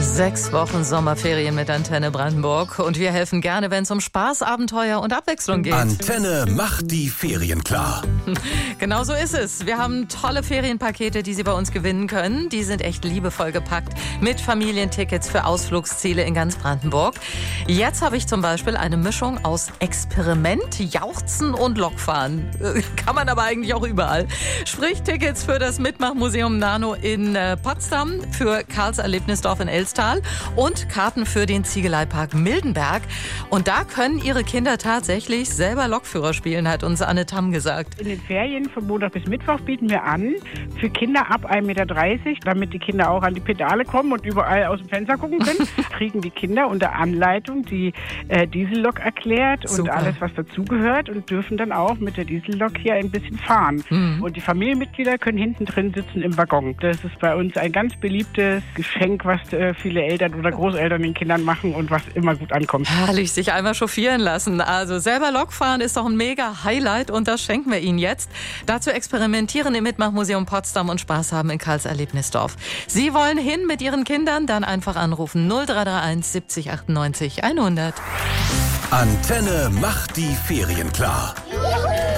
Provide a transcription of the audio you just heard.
6 Wochen Sommerferien mit Antenne Brandenburg. Und wir helfen gerne, wenn es um Spaß, Abenteuer und Abwechslung geht. Antenne macht die Ferien klar. Genau so ist es. Wir haben tolle Ferienpakete, die Sie bei uns gewinnen können. Die sind echt liebevoll gepackt mit Familientickets für Ausflugsziele in ganz Brandenburg. Jetzt habe ich zum Beispiel eine Mischung aus Experiment, Jauchzen und Lokfahren. Kann man aber eigentlich auch überall. Sprich Tickets für das Mitmachmuseum Nano in Potsdam, für Karls Erlebnisdorf in Elstal und Karten für den Ziegeleipark Mildenberg. Und da können Ihre Kinder tatsächlich selber Lokführer spielen, hat uns Anne Tamm gesagt. In den Ferien von Montag bis Mittwoch bieten wir an, für Kinder ab 1,30 Meter, damit die Kinder auch an die Pedale kommen und überall aus dem Fenster gucken können, kriegen die Kinder unter Anleitung die Diesellok erklärt und alles, was dazugehört, und dürfen dann auch mit der Diesellok hier ein bisschen fahren. Und die Familienmitglieder können hinten drin sitzen im Waggon. Das ist bei uns ein ganz beliebtes Geschenk, was viele Eltern oder Großeltern den Kindern machen und was immer gut ankommt. Herrlich, sich einmal chauffieren lassen. Also selber Lokfahren ist doch ein mega Highlight und das schenken wir Ihnen jetzt. Dazu experimentieren im Mitmachmuseum Potsdam und Spaß haben in Karls Erlebnisdorf. Sie wollen hin mit Ihren Kindern? Dann einfach anrufen 0331 70 98 100. Antenne macht die Ferien klar.